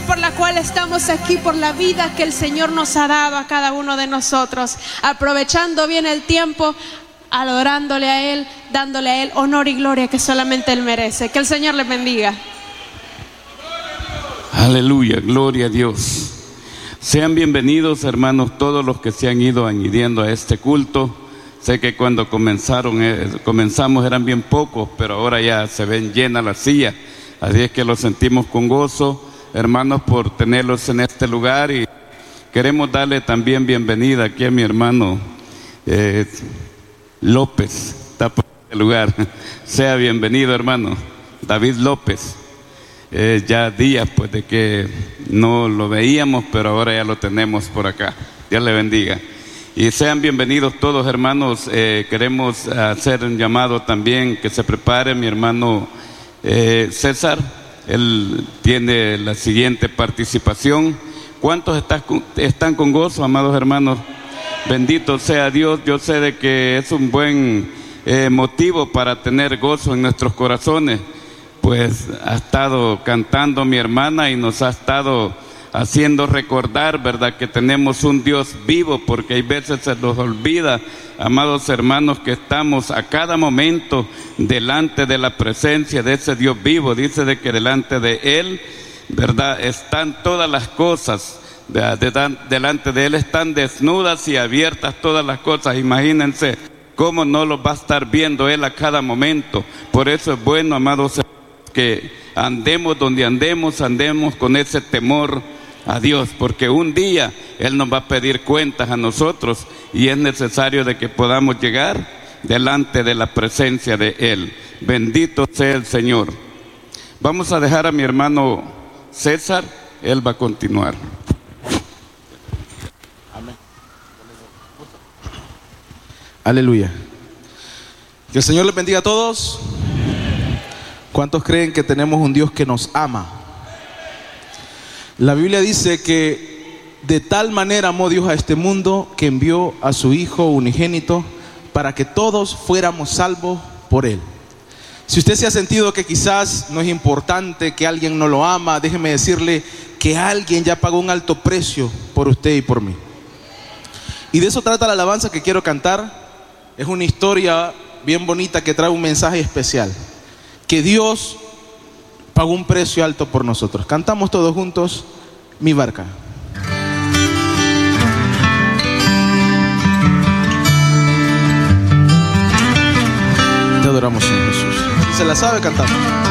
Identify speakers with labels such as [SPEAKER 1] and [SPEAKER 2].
[SPEAKER 1] por la cual estamos aquí, por la vida que el Señor nos ha dado a cada uno de nosotros, aprovechando bien el tiempo, adorándole a Él, dándole a Él honor y gloria que solamente Él merece. Que el Señor le bendiga.
[SPEAKER 2] Aleluya, gloria a Dios. Sean bienvenidos, hermanos, todos los que se han ido añadiendo a este culto. Sé que cuando comenzamos eran bien pocos, pero ahora ya se ven llenas las sillas. Así es que los sentimos con gozo, hermanos, por tenerlos en este lugar. Y queremos darle también bienvenida aquí a mi hermano López, está por este lugar. Sea bienvenido, hermano David López. Ya días pues de que no lo veíamos, pero ahora ya lo tenemos por acá. Dios le bendiga. Y sean bienvenidos todos, hermanos. Queremos hacer un llamado también que se prepare mi hermano César. Él tiene la siguiente participación. ¿Cuántos están con gozo, amados hermanos? Bendito sea Dios. Yo sé de que es un buen motivo para tener gozo en nuestros corazones. Pues ha estado cantando mi hermana y nos ha estado haciendo recordar, ¿verdad?, que tenemos un Dios vivo, porque hay veces se nos olvida, amados hermanos, que estamos a cada momento delante de la presencia de ese Dios vivo. Dice de que delante de Él, ¿verdad?, están todas las cosas, delante de Él están desnudas y abiertas todas las cosas. Imagínense cómo no los va a estar viendo Él a cada momento. Por eso es bueno, amados hermanos, que andemos donde andemos con ese temor a Dios, porque un día Él nos va a pedir cuentas a nosotros y es necesario de que podamos llegar delante de la presencia de Él. Bendito sea el Señor. Vamos a dejar a mi hermano César, él va a continuar.
[SPEAKER 3] Amén. Aleluya. Que el Señor les bendiga a todos. ¿Cuántos creen que tenemos un Dios que nos ama? La Biblia dice que de tal manera amó Dios a este mundo que envió a su Hijo unigénito para que todos fuéramos salvos por Él. Si usted se ha sentido que quizás no es importante, que alguien no lo ama, déjeme decirle que alguien ya pagó un alto precio por usted y por mí. Y de eso trata la alabanza que quiero cantar. Es una historia bien bonita que trae un mensaje especial. Que Dios pagó un precio alto por nosotros. Cantamos todos juntos, Mi barca. Te adoramos, Señor Jesús. Si se la sabe, cantamos.